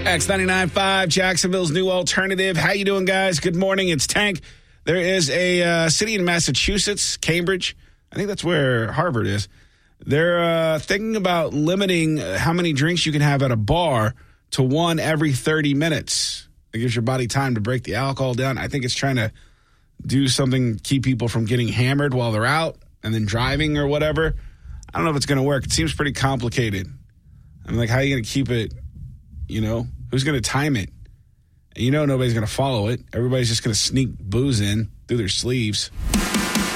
X99.5, Jacksonville's new alternative. How you doing, guys? Good morning. It's Tank. There is a city in Massachusetts, Cambridge. I think that's where Harvard is. They're thinking about limiting how many drinks you can have at a bar to one every 30 minutes. It gives your body time to break the alcohol down. I think it's trying to do something, keep people from getting hammered while they're out and then driving or whatever. I don't know if it's going to work. It seems pretty complicated. I'm like, how are you going to keep it, you know? Who's going to time it? And you know nobody's going to follow it. Everybody's just going to sneak booze in through their sleeves.